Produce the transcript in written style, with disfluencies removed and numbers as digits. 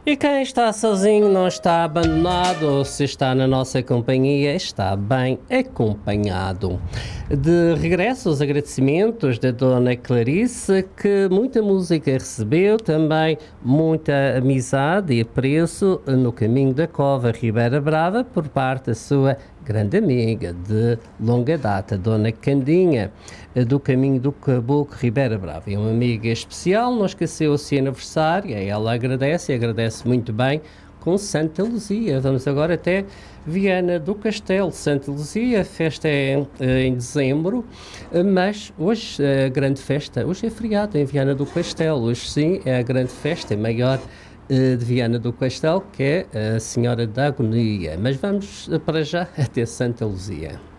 E quem está sozinho não está abandonado, se está na nossa companhia, está bem acompanhado. De regresso aos agradecimentos da Dona Clarice, que muita música recebeu, também muita amizade e apreço no caminho da Cova Ribeira Brava por parte da sua grande amiga de longa data, Dona Candinha, do caminho do Caboclo Ribeira Brava. É uma amiga especial, não esqueceu o seu aniversário, ela agradece e agradece muito bem com Santa Luzia. Vamos agora até Viana do Castelo, Santa Luzia, a festa é em dezembro, mas hoje a grande festa, hoje é feriado em Viana do Castelo, hoje sim é a grande festa, é maior de Viana do Castelo, que é a Senhora da Agonia. Mas vamos para já até Santa Luzia.